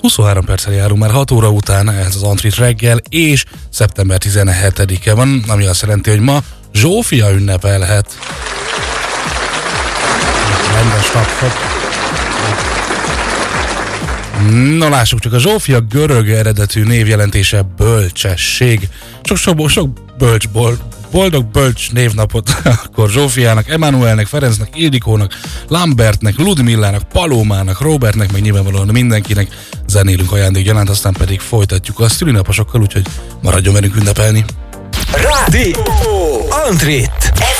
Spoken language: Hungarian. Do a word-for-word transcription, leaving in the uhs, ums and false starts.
huszonhárom perccel járunk már hat óra után, ez az Antrit reggel, és szeptember tizenhetedike van, ami azt jelenti, hogy ma Zsófia ünnepelhet. Rendes napot. Na lássuk csak, a Zsófia görög eredetű névjelentése bölcsesség. Sok, sok, sok bölcs, boldog bölcs névnapot akkor Zsófiának, Emanuelnek, Ferencnek, Ildikónak, Lambertnek, Ludmillának, Palómának, Robertnek, meg nyilvánvalóan mindenkinek zenélünk ajándékgyanánt, aztán pedig folytatjuk a szülinaposokkal, úgyhogy maradjon velünk ünnepelni. Rádió Antrit!